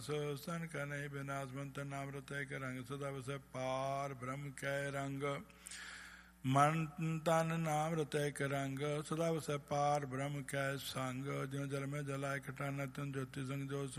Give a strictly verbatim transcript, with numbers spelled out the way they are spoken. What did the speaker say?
सन कह नहीं विनाशवंत नाम रतय के रंग सदा वसै पार ब्रह्म कै रंग मन तन नाम रतय के रंग सदा वसै पार ब्रह्म कै संग ज्यों जल में जलाय खटाना तुम ज्योति संग जो